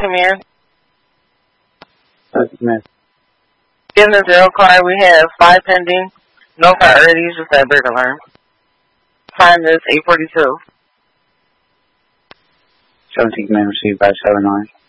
Command. Smith. In the 0 car, we have 5 pending. No priorities, just that bird alarm. Time is 8:42. 17 command received by 79.